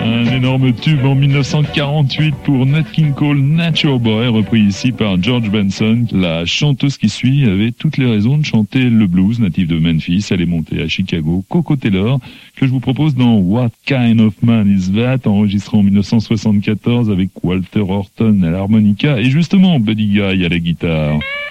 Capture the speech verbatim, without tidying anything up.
Un énorme tube en mille neuf cent quarante-huit pour Nat King Cole, Nature Boy, repris ici par George Benson. La chanteuse qui suit avait toutes les raisons de chanter le blues, natif de Memphis. Elle est montée à Chicago. Coco Taylor, que je vous propose dans What Kind of Man Is That, enregistré en mille neuf cent soixante-quatorze avec Walter Horton à l'harmonica et justement Buddy Guy à la guitare.